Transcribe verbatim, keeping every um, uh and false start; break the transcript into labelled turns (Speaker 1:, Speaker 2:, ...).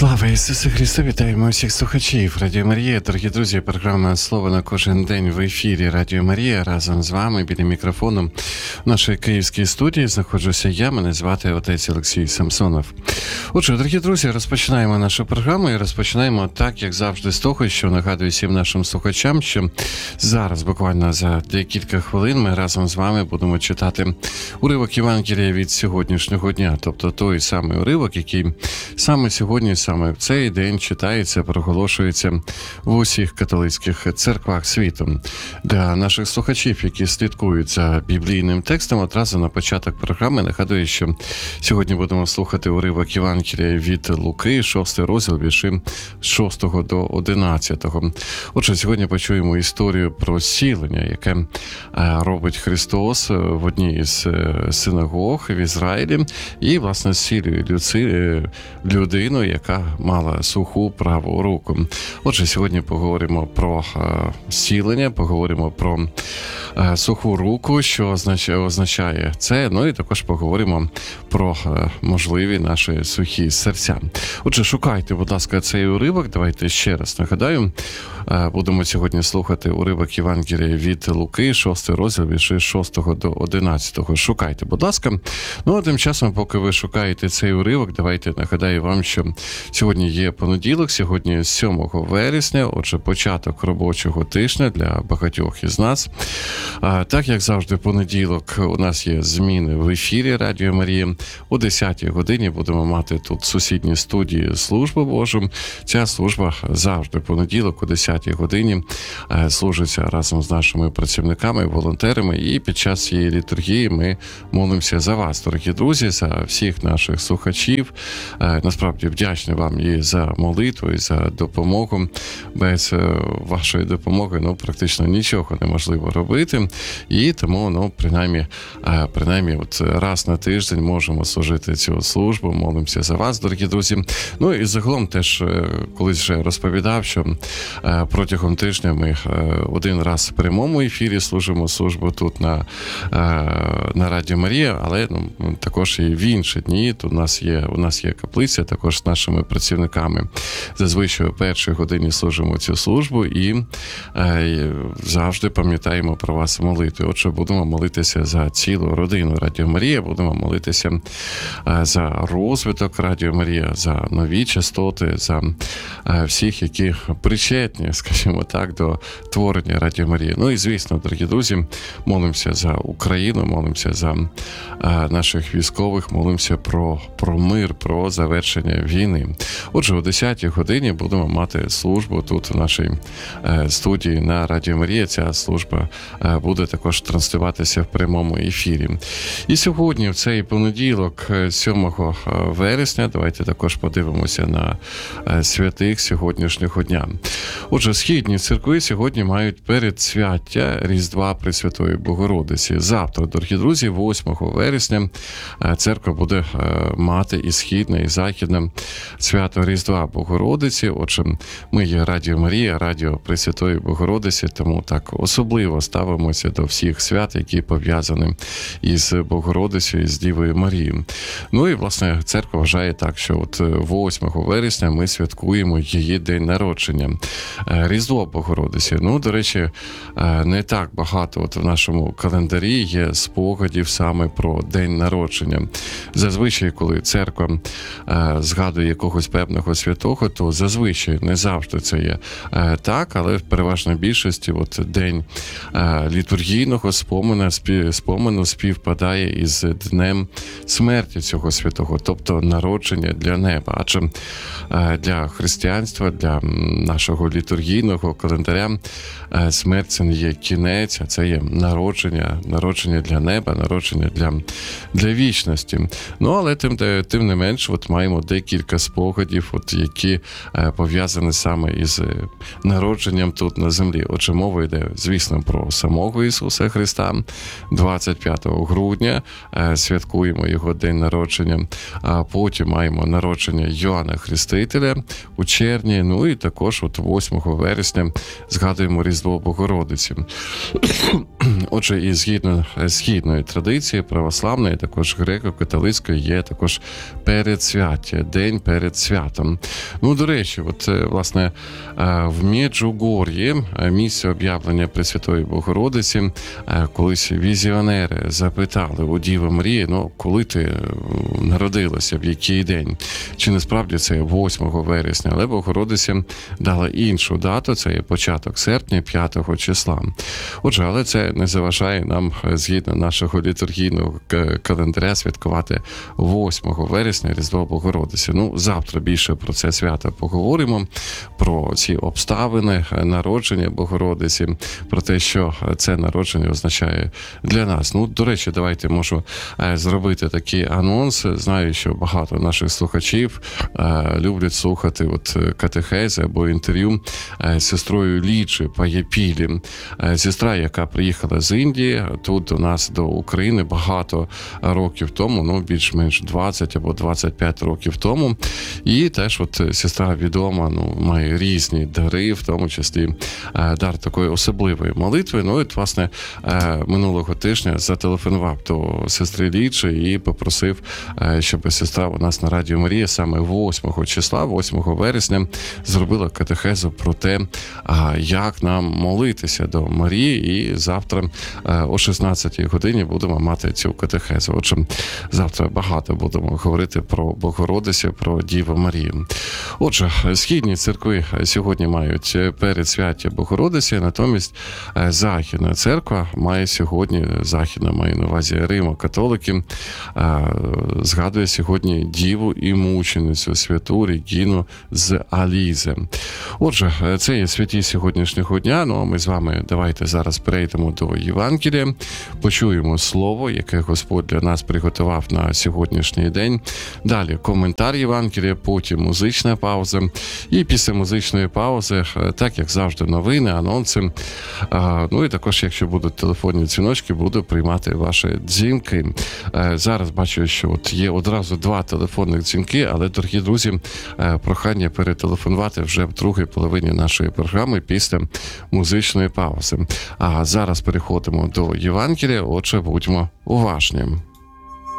Speaker 1: Слава Ісусу Христу! Вітаємо усіх слухачів Радіо Марія. Дорогі друзі, програма «Слово на кожен день» в ефірі Радіо Марія. Разом з вами біля мікрофону в нашій київській студії знаходжуся я, мене звати отець Олексій Самсонов. Отже, дорогі друзі, розпочинаємо нашу програму і розпочинаємо так, як завжди, з того, що нагадую всім нашим слухачам, що зараз, буквально за декілька хвилин, ми разом з вами будемо читати уривок Євангелія від сьогоднішнього дня, тобто той самий уривок, який саме сьогодні, саме в цей день читається, проголошується в усіх католицьких церквах світу. Для наших слухачів, які слідкують за біблійним текстом, одразу на початок програми нагадую, що сьогодні будемо слухати уривок Євангелія від Луки, шостий розділ, вірші з шостого до одинадцятого. Отже, сьогодні почуємо історію про зцілення, яке робить Христос в одній із синагог в Ізраїлі і, власне, зцілює людину, яка мала суху праву руку. Отже, сьогодні поговоримо про зцілення, поговоримо про суху руку, що означає це, ну і також поговоримо про можливі наші сухі серця. Отже, шукайте, будь ласка, цей уривок. Давайте ще раз нагадаю. Будемо сьогодні слухати уривок Євангелія від Луки, шостий розділ, вірші з шостого до одинадцятого. Шукайте, будь ласка. Ну, а тим часом, поки ви шукаєте цей уривок, давайте нагадаю вам, що сьогодні є понеділок, сьогодні сьомого вересня, отже, початок робочого тижня для багатьох із нас. А, так, як завжди, понеділок у нас є зміни в ефірі Радіо Марія. О десятій годині будемо мати тут сусідні студії службу Божу. Ця служба завжди понеділок о десятій годині служиться разом з нашими працівниками, волонтерами, і під час цієї літургії ми молимося за вас, дорогі друзі, за всіх наших слухачів. Насправді вдячний вам і за молитву, і за допомогу. Без вашої допомоги, ну, практично нічого неможливо робити. І тому, ну, принаймні, принаймні от раз на тиждень можемо служити цю службу, молимося за вас, дорогі друзі. Ну, і загалом теж колись вже розповідав, що протягом тижня ми один раз в прямому ефірі служимо службу тут на, на Радіо Марія, але, ну, також і в інші дні. Тут у нас є, у нас є каплиця, також з нашими працівниками. Зазвичай о першій годині служимо цю службу і е, завжди пам'ятаємо про вас молитви. Отже, будемо молитися за цілу родину Радіо Марія, будемо молитися е, за розвиток Радіо Марія, за нові частоти, за е, всіх, які причетні, скажімо так, до творення Радіо Марія. Ну і, звісно, дорогі друзі, молимося за Україну, молимося за е, наших військових, молимося про, про мир, про завершення війни. Отже, о десятій годині будемо мати службу тут в нашій е, студії на Радіо Марія. Ця служба е, буде також транслюватися в прямому ефірі. І сьогодні, в цей понеділок, сьомого вересня, давайте також подивимося на е, святих сьогоднішнього дня. Отже, східні церкви сьогодні мають передсвяття Різдва Пресвятої Богородиці. Завтра, дорогі друзі, восьмого вересня, е, церква буде е, мати і східне, і західне свято Різдва Богородиці. Отже, ми є Радіо Марія, Радіо Пресвятої Богородиці, тому так особливо ставимося до всіх свят, які пов'язані із Богородицею, із Дівою Марією. Ну і, власне, церква вважає так, що от восьмого вересня ми святкуємо її день народження. Різдво Богородиці. Ну, до речі, не так багато от в нашому календарі є спогадів саме про день народження. Зазвичай, коли церква згадує якогось певного святого, то зазвичай не завжди це є так, але в переважній більшості от день літургійного спомину, спомину співпадає із днем смерті цього святого, тобто народження для неба. Адже для християнства, для нашого літургійного календаря смерть – це не є кінець, а це є народження, народження для неба, народження для, для вічності. Ну, але тим, тим не менш, от маємо декілька спогадів, от, які е, пов'язані саме із народженням тут на землі. Отже, мова йде, звісно, про самого Ісуса Христа. двадцять п'ятого грудня е, святкуємо його день народження, а потім маємо народження Йоанна Хрестителя у червні, ну і також от восьмого вересня згадуємо Різдво Богородиці. Отже, і згідно східної традиції православної, також греко-католицької, є також передсвяття, день перед перед святом. Ну, до речі, от, власне, в Меджугор'ї, місце об'явлення Пресвятої Богородиці, колись візіонери запитали у Діви Марії, ну, коли ти народилася, в який день? Чи насправді це восьмого вересня? Але Богородиця дала іншу дату, це є початок серпня, п'ятого числа. Отже, але це не заважає нам, згідно нашого літургійного календаря, святкувати восьмого вересня Різдво Богородиці. Ну, завтра більше про це свято поговоримо, про ці обставини народження Богородиці, про те, що це народження означає для нас. Ну, до речі, давайте можу зробити такий анонс. Знаю, що багато наших слухачів люблять слухати от катехези або інтерв'ю з сестрою Лічі Паєпілі. Сестра, яка приїхала з Індії, тут до нас, до України, багато років тому, ну, більш-менш двадцять або двадцять п'ять років тому. І теж от сестра відома, ну, має різні дари, в тому числі дар такої особливої молитви. Ну, і, власне, минулого тижня зателефонував до сестри Лічі і попросив, щоб сестра у нас на Радіо Марія саме восьмого числа, восьмого вересня, зробила катехезу про те, як нам молитися до Марії, і завтра о шістнадцятій годині будемо мати цю катехезу. Отже, завтра багато будемо говорити про Богородицю, про Діву Марію. Отже, східні церкви сьогодні мають передсвяття Богородиці, натомість Західна церква має сьогодні, Західна має на увазі Римо-католики, згадує сьогодні Діву і мученицю святу Регіну з Алізи. Отже, це є святі сьогоднішнього дня, ну а ми з вами давайте зараз перейдемо до Євангелія, почуємо слово, яке Господь для нас приготував на сьогоднішній день. Далі коментар Євангелія, потім музична пауза. І після музичної паузи, так як завжди, новини, анонси. Ну і також, якщо будуть телефонні дзвіночки, буду приймати ваші дзвінки. Зараз бачу, що от є одразу два телефонних дзвінки, але, дорогі друзі, прохання перетелефонувати вже в другій половині нашої програми після музичної паузи. А зараз переходимо до Євангелія, отже, будьмо уважні.